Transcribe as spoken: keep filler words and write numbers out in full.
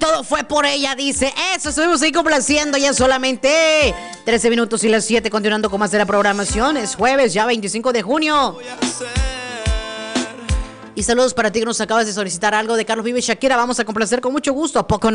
todo fue por ella, dice. Eso, estuvimos ahí complaciendo ya solamente trece minutos y las siete, continuando con más de la programación. Es jueves, ya veinticinco de junio. Y saludos para ti que nos acabas de solicitar algo de Carlos Vives y Shakira. Vamos a complacer con mucho gusto. ¿A poco no?